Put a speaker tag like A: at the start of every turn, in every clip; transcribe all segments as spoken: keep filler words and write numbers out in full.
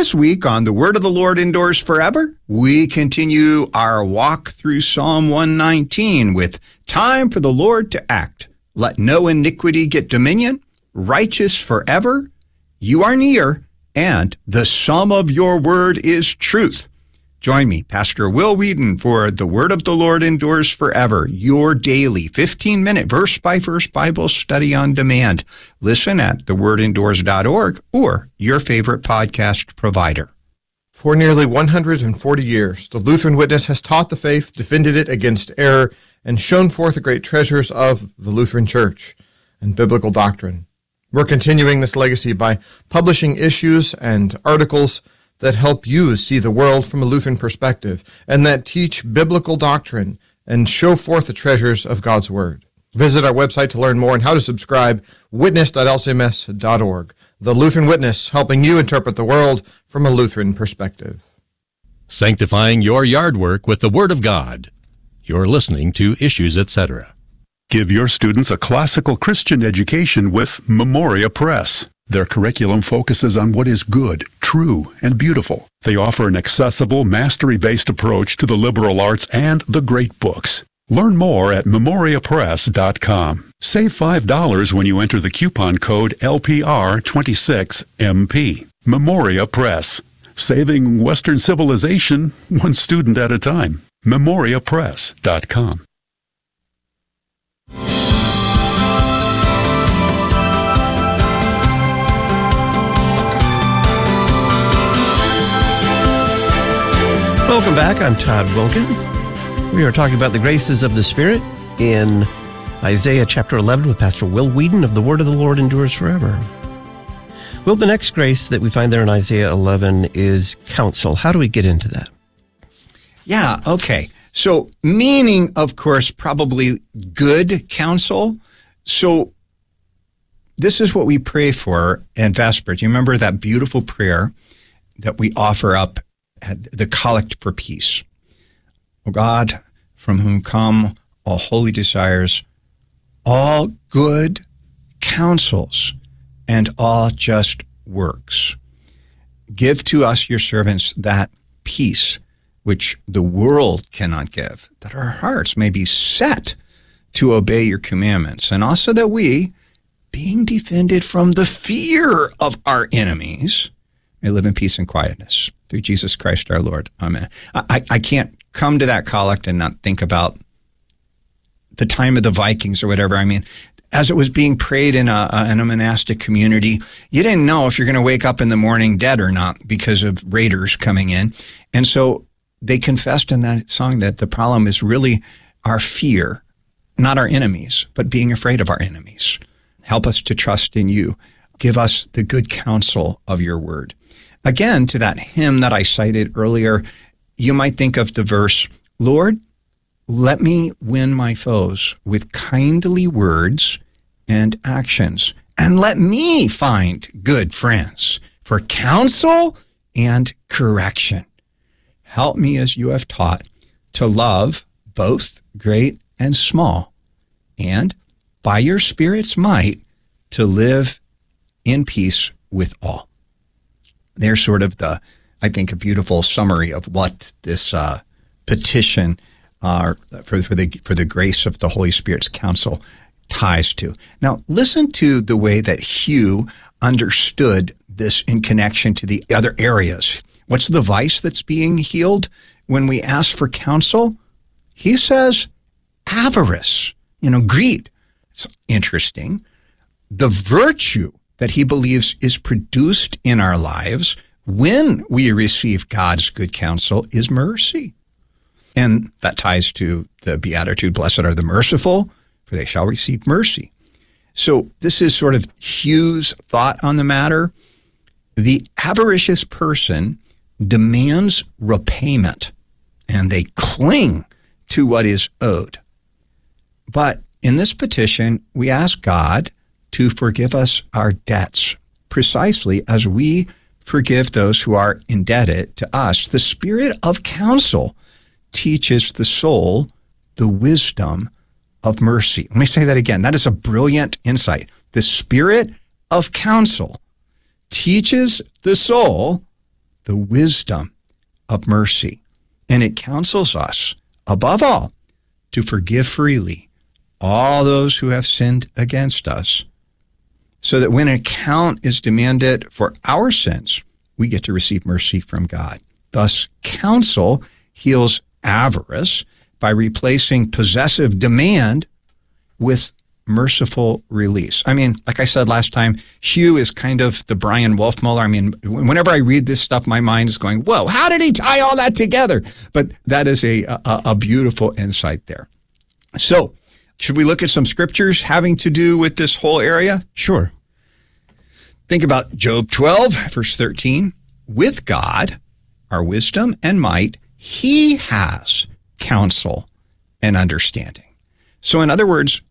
A: This week on The Word of the Lord Endures Forever, we continue our walk through Psalm one nineteen with Time for the Lord to Act. Let no iniquity get dominion, righteous forever, you are near, and the sum of your word is truth. Join me, Pastor Will Whedon, for The Word of the Lord Endures Forever, your daily fifteen-minute verse-by-verse Bible study on demand. Listen at the word endures dot org or your favorite podcast provider.
B: For nearly one hundred forty years, the Lutheran Witness has taught the faith, defended it against error, and shown forth the great treasures of the Lutheran Church and biblical doctrine. We're continuing this legacy by publishing issues and articles that help you see the world from a Lutheran perspective and that teach biblical doctrine and show forth the treasures of God's Word. Visit our website to learn more and how to subscribe, witness dot l c m s dot org. The Lutheran Witness, helping you interpret the world from a Lutheran perspective.
C: Sanctifying your yard work with the Word of God. You're listening to Issues, et cetera.
D: Give your students a classical Christian education with Memoria Press. Their curriculum focuses on what is good, true, and beautiful. They offer an accessible, mastery-based approach to the liberal arts and the great books. Learn more at memoria press dot com. Save five dollars when you enter the coupon code L P R twenty-six M P. Memoria Press. Saving Western civilization one student at a time. memoria press dot com.
E: Welcome back. I'm Todd Wilken. We are talking about the graces of the Spirit in Isaiah chapter eleven with Pastor Will Whedon of The Word of the Lord Endures Forever. Well, the next grace that we find there in Isaiah eleven is counsel. How do we get into that?
A: Yeah, okay. So meaning, of course, probably good counsel. So this is what we pray for in Vesper. Do you remember that beautiful prayer that we offer up at the Collect for Peace? O God, from whom come all holy desires, all good counsels, and all just works. Give to us, your servants, that peace which the world cannot give, that our hearts may be set to obey your commandments, and also that we, being defended from the fear of our enemies, may live in peace and quietness. Through Jesus Christ our Lord. Amen. I, I can't come to that collect and not think about the time of the Vikings or whatever. I mean, as it was being prayed in a, in a monastic community, you didn't know if you're going to wake up in the morning dead or not because of raiders coming in. And so they confessed in that song that the problem is really our fear, not our enemies, but being afraid of our enemies. Help us to trust in you. Give us the good counsel of your word. Again, to that hymn that I cited earlier, you might think of the verse, Lord, let me win my foes with kindly words and actions, and let me find good friends for counsel and correction. Help me as you have taught to love both great and small, and by your Spirit's might to live in peace with all. There's sort of the, I think, a beautiful summary of what this uh, petition uh, for, for the for the grace of the Holy Spirit's counsel ties to. Now, listen to the way that Hugh understood this in connection to the other areas. What's the vice that's being healed when we ask for counsel? He says avarice, you know, greed. It's interesting. The virtue that he believes is produced in our lives when we receive God's good counsel is mercy. And that ties to the Beatitude, blessed are the merciful, for they shall receive mercy. So this is sort of Hugh's thought on the matter. The avaricious person demands repayment, and they cling to what is owed. But in this petition, we ask God to forgive us our debts, precisely as we forgive those who are indebted to us. The spirit of counsel teaches the soul the wisdom of mercy. Let me say that again. That is a brilliant insight. The spirit of counsel teaches the soul the wisdom of mercy. And it counsels us, above all, to forgive freely all those who have sinned against us, so that when an account is demanded for our sins, we get to receive mercy from God. Thus, counsel heals avarice by replacing possessive demand with merciful release. I mean, like I said last time, Hugh is kind of the Brian Wolfmuller. I mean, whenever I read this stuff, my mind is going, whoa, how did he tie all that together? But that is a, a, a beautiful insight there. So, should we look at some scriptures having to do with this whole area?
E: Sure.
A: Think about Job twelve, verse thirteen. With God, our wisdom and might, he has counsel and understanding. So in other words,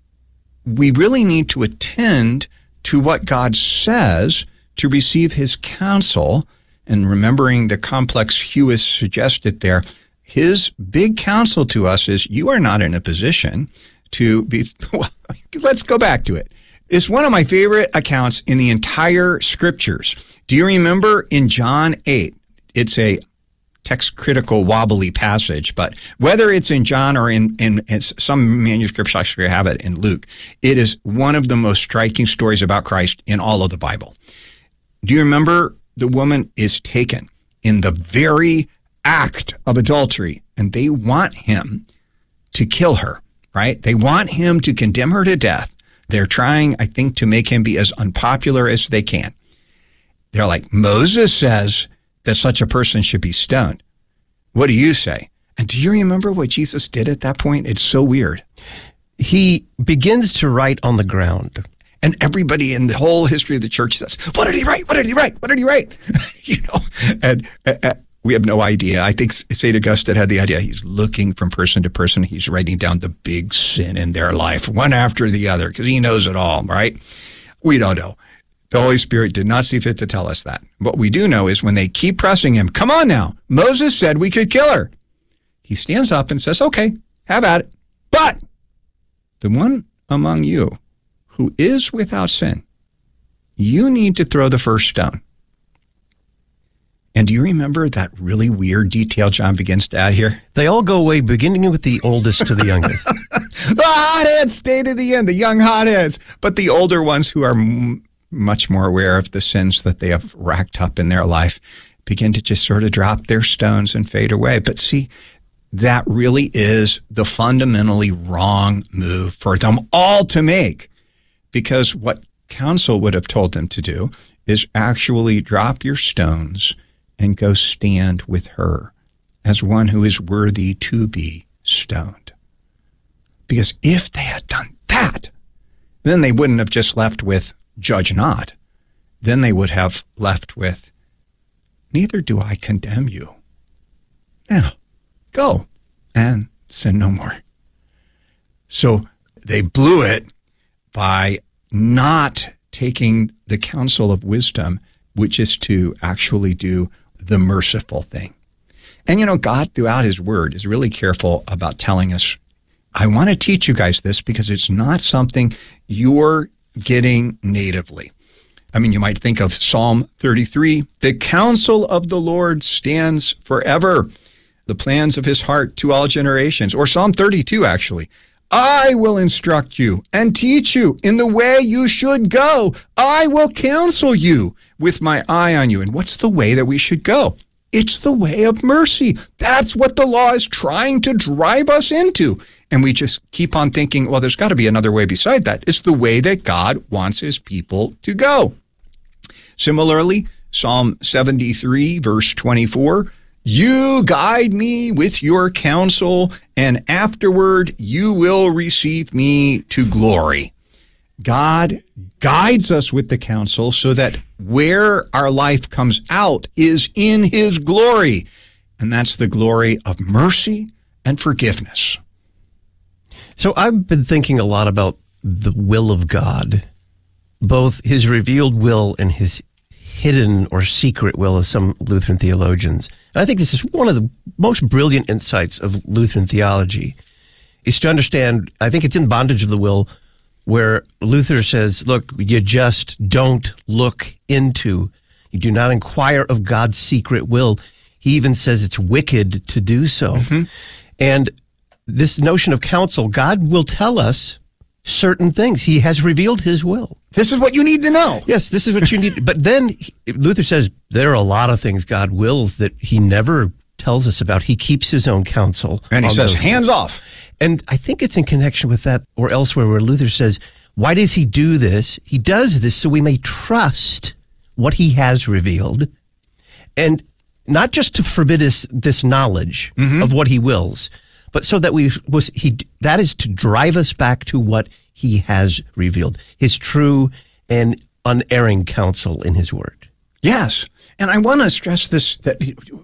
A: we really need to attend to what God says to receive his counsel. And remembering the complex Hugh has suggested there, his big counsel to us is you are not in a position to be, well, let's go back to it. It's one of my favorite accounts in the entire scriptures. Do you remember in John eight? It's a text critical wobbly passage, but whether it's in John or in, in, in some manuscripts, actually have it in Luke, it is one of the most striking stories about Christ in all of the Bible. Do you remember the woman is taken in the very act of adultery, and they want him to kill her, right? They want him to condemn her to death. They're trying, I think, to make him be as unpopular as they can. They're like, Moses says that such a person should be stoned. What do you say? And do you remember what Jesus did at that point? It's so weird.
E: He begins to write on the ground.
A: And everybody in the whole history of the church says, what did he write? What did he write? What did he write? you know, and uh, we have no idea. I think Saint Augustine had the idea. He's looking from person to person. He's writing down the big sin in their life, one after the other, because he knows it all, right? We don't know. The Holy Spirit did not see fit to tell us that. What we do know is when they keep pressing him, come on now, Moses said we could kill her. He stands up and says, okay, have at it. But the one among you who is without sin, you need to throw the first stone. And do you remember that really weird detail John begins to add here?
E: They all go away, beginning with the oldest to the youngest.
A: The hotheads stay to the end, the young hotheads. But the older ones who are m- much more aware of the sins that they have racked up in their life begin to just sort of drop their stones and fade away. But see, that really is the fundamentally wrong move for them all to make. Because what counsel would have told them to do is actually drop your stones and go stand with her as one who is worthy to be stoned. Because if they had done that, then they wouldn't have just left with, judge not. Then they would have left with, neither do I condemn you. Now, go and sin no more. So they blew it by not taking the counsel of wisdom, which is to actually do the merciful thing. And, you know, God throughout his word is really careful about telling us, I want to teach you guys this because it's not something you're getting natively. I mean, you might think of Psalm thirty-three, the counsel of the Lord stands forever, the plans of his heart to all generations. Or Psalm thirty-two, actually. I will instruct you and teach you in the way you should go. I will counsel you with my eye on you. And what's the way that we should go? It's the way of mercy. That's what the law is trying to drive us into. And we just keep on thinking, well, there's got to be another way beside that. It's the way that God wants his people to go. Similarly, Psalm seventy-three, verse twenty-four, you guide me with your counsel, and afterward you will receive me to glory. God guides us with the counsel so that where our life comes out is in his glory. And that's the glory of mercy and forgiveness.
E: So I've been thinking a lot about the will of God, both his revealed will and his hidden or secret will, as some Lutheran theologians. And I think this is one of the most brilliant insights of Lutheran theology, is to understand, I think it's in Bondage of the Will, where Luther says, look, you just don't look into You do not inquire of God's secret will. He even says it's wicked to do so. Mm-hmm. And this notion of counsel, God will tell us certain things. He has revealed his will.
A: This is what you need to know.
E: Yes, this is what you need. But then Luther says there are a lot of things God wills that he never tells us about. He keeps his own counsel.
A: And he says, hands
E: things.
A: off.
E: And I think it's in connection with that or elsewhere where Luther says, why does he do this? He does this so we may trust what he has revealed, and not just to forbid us this knowledge mm-hmm. of what he wills, but so that we was he that is to drive us back to what he has revealed, his true and unerring counsel in his word.
A: Yes. And I want to stress this, that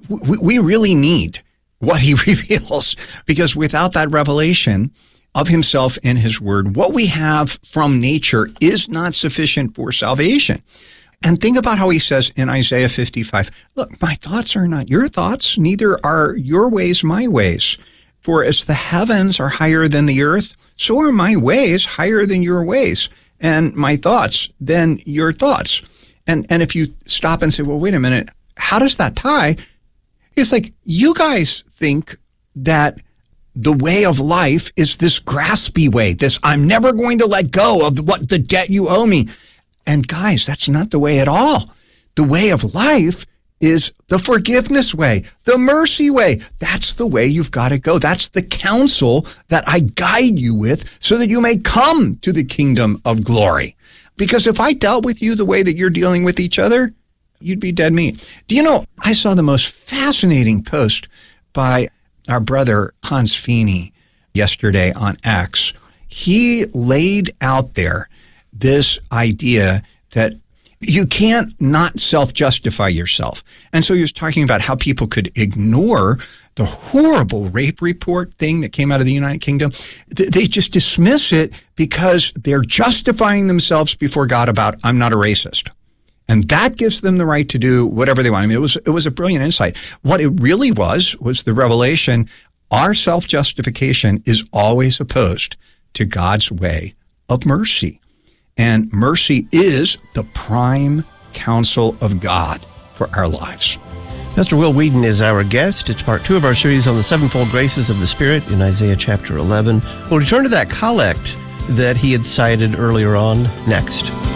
A: we really need what he reveals, because without that revelation of himself in his word, what we have from nature is not sufficient for salvation. And think about how he says in Isaiah fifty-five, look, my thoughts are not your thoughts, neither are your ways my ways. For as the heavens are higher than the earth, so are my ways higher than your ways, and my thoughts than your thoughts. And and if you stop and say, well, wait a minute, how does that tie? It's like, you guys think that the way of life is this graspy way, this I'm never going to let go of what the debt you owe me. And guys, that's not the way at all. The way of life is the forgiveness way, the mercy way. That's the way you've got to go. That's the counsel that I guide you with so that you may come to the kingdom of glory. Because if I dealt with you the way that you're dealing with each other, you'd be dead meat. Do you know, I saw the most fascinating post by our brother Hans Feeney yesterday on X. He laid out there this idea that you can't not self-justify yourself. And so he was talking about how people could ignore the horrible rape report thing that came out of the United Kingdom. They just dismiss it because they're justifying themselves before God about, I'm not a racist. And that gives them the right to do whatever they want. I mean, it was it was a brilliant insight. What it really was, was the revelation, our self-justification is always opposed to God's way of mercy. And mercy is the prime counsel of God for our lives.
E: Pastor Will Weedon is our guest. It's part two of our series on the sevenfold graces of the Spirit in Isaiah chapter eleven. We'll return to that collect that he had cited earlier on next.